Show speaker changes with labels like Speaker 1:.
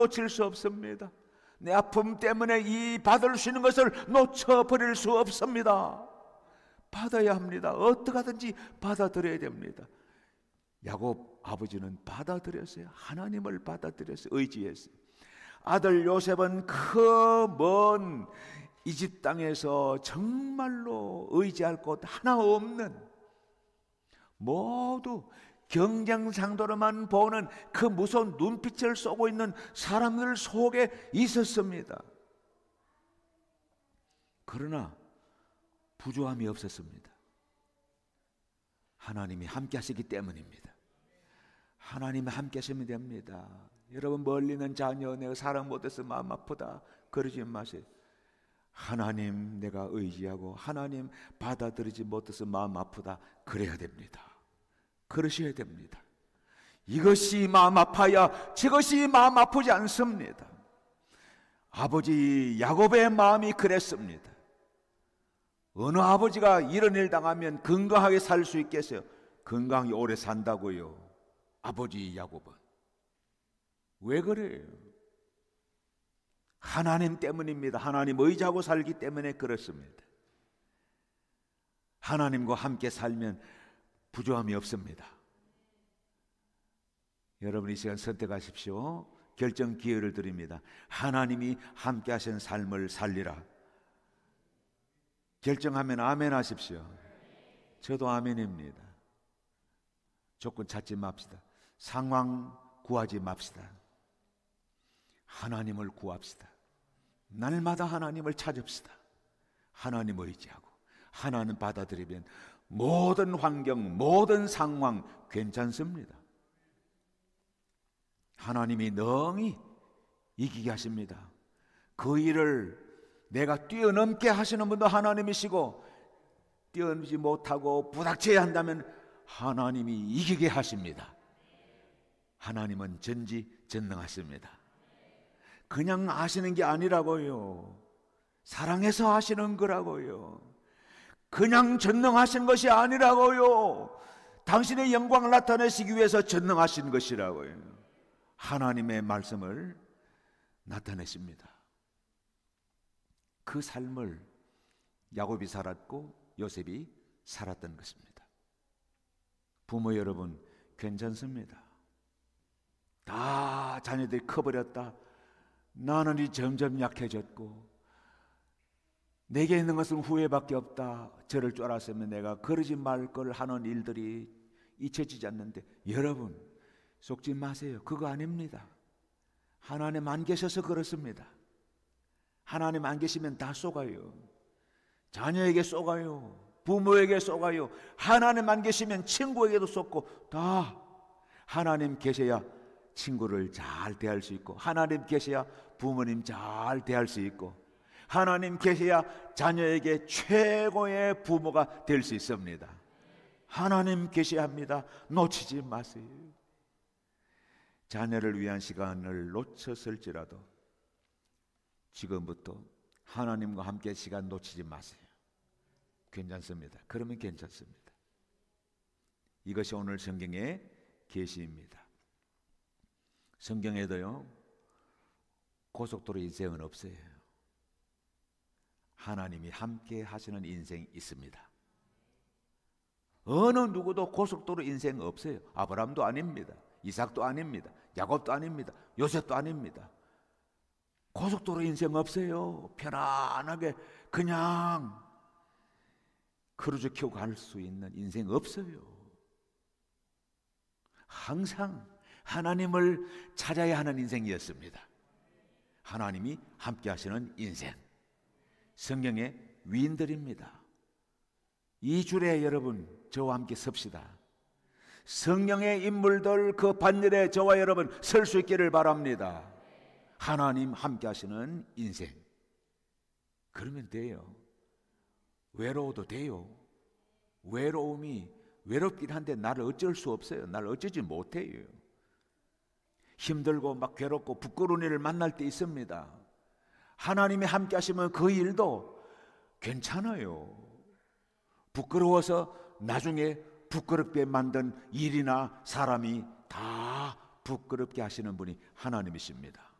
Speaker 1: 놓칠 수 없습니다. 내 아픔 때문에 이 받을 수 있는 것을 놓쳐버릴 수 없습니다. 받아야 합니다. 어떻게 하든지 받아들여야 됩니다. 야곱 아버지는 받아들였어요. 하나님을 받아들였어요. 의지했어요. 아들 요셉은 그 먼 이집 땅에서 정말로 의지할 곳 하나 없는, 모두 경쟁상도로만 보는 그 무서운 눈빛을 쏘고 있는 사람들 속에 있었습니다. 그러나 부조함이 없었습니다. 하나님이 함께 하시기 때문입니다. 하나님이 함께 하시면 됩니다. 여러분, 멀리 있는 자녀 내가 사랑 못해서 마음 아프다 그러지 마세요. 하나님 내가 의지하고 하나님 받아들이지 못해서 마음 아프다 그래야 됩니다. 그러셔야 됩니다. 이것이 마음 아파야 저것이 마음 아프지 않습니다. 아버지 야곱의 마음이 그랬습니다. 어느 아버지가 이런 일 당하면 건강하게 살 수 있겠어요? 건강히 오래 산다고요. 아버지 야곱은 왜 그래요? 하나님 때문입니다. 하나님 의지하고 살기 때문에 그렇습니다. 하나님과 함께 살면 부조함이 없습니다. 여러분 이 시간 선택하십시오. 결정 기회를 드립니다. 하나님이 함께 하신 삶을 살리라. 결정하면 아멘 하십시오. 저도 아멘입니다. 조건 찾지 맙시다. 상황 구하지 맙시다. 하나님을 구합시다. 날마다 하나님을 찾읍시다. 하나님 의지하고 하나님 받아들이면 모든 환경, 모든 상황 괜찮습니다. 하나님이 능히 이기게 하십니다. 그 일을 내가 뛰어넘게 하시는 분도 하나님이시고, 뛰어넘지 못하고 부닥쳐야 한다면 하나님이 이기게 하십니다. 하나님은 전지전능하십니다. 그냥 아시는 게 아니라고요. 사랑해서 하시는 거라고요. 그냥 전능하신 것이 아니라고요. 당신의 영광을 나타내시기 위해서 전능하신 것이라고요. 하나님의 말씀을 나타내십니다. 그 삶을 야곱이 살았고 요셉이 살았던 것입니다. 부모 여러분 괜찮습니다. 다 자녀들이 커버렸다. 나는 이 점점 약해졌고 내게 있는 것은 후회밖에 없다. 저를 쫄았으면 내가 그러지 말 걸 하는 일들이 잊혀지지 않는데, 여러분 속지 마세요. 그거 아닙니다. 하나님 안 계셔서 그렇습니다. 하나님 안 계시면 다 쏘가요. 자녀에게 쏘가요. 부모에게 쏘가요. 하나님 안 계시면 친구에게도 쏘고, 다 하나님 계셔야 친구를 잘 대할 수 있고, 하나님 계셔야 부모님 잘 대할 수 있고, 하나님 계셔야 자녀에게 최고의 부모가 될 수 있습니다. 하나님 계셔야 합니다. 놓치지 마세요. 자녀를 위한 시간을 놓쳤을지라도 지금부터 하나님과 함께 시간 놓치지 마세요. 괜찮습니다. 그러면 괜찮습니다. 이것이 오늘 성경의 계시입니다. 성경에도요, 고속도로 인생은 없어요. 하나님이 함께 하시는 인생이 있습니다. 어느 누구도 고속도로 인생 없어요. 아브라함도 아닙니다. 이삭도 아닙니다. 야곱도 아닙니다. 요셉도 아닙니다. 고속도로 인생 없어요. 편안하게 그냥 크루즈 켜고 갈 수 있는 인생 없어요. 항상 하나님을 찾아야 하는 인생이었습니다. 하나님이 함께 하시는 인생. 성경의 위인들입니다. 이 주례 여러분 저와 함께 섭시다. 성경의 인물들 그 반열에 저와 여러분 설 수 있기를 바랍니다. 하나님 함께 하시는 인생. 그러면 돼요. 외로워도 돼요. 외로움이 외롭긴 한데 나를 어쩔 수 없어요. 나를 어쩌지 못해요. 힘들고 막 괴롭고 부끄러운 일을 만날 때 있습니다. 하나님이 함께 하시면 그 일도 괜찮아요. 부끄러워서 나중에 부끄럽게 만든 일이나 사람이 다 부끄럽게 하시는 분이 하나님이십니다.